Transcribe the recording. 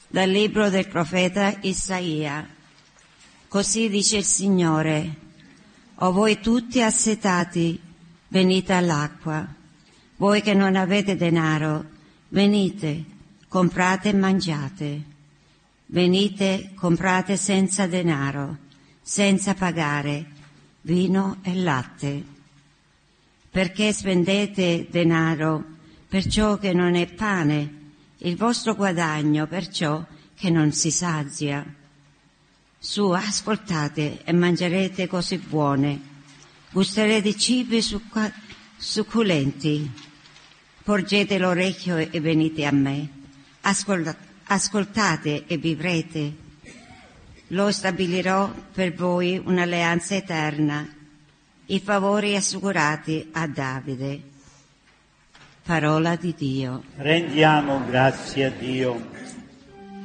Dal libro del profeta Isaia. Così dice il Signore: o voi tutti assetati, venite all'acqua. Voi che non avete denaro, venite, comprate e mangiate. Venite, comprate senza denaro, senza pagare, vino e latte. Perché spendete denaro per ciò che non è pane, il vostro guadagno per ciò che non si sazia? Su, ascoltate e mangerete cose buone, gusterete cibi succulenti. Porgete l'orecchio e venite a me, ascoltate e vivrete. Lo stabilirò per voi un'alleanza eterna, i favori assicurati a Davide. Parola di Dio. Rendiamo grazie a Dio.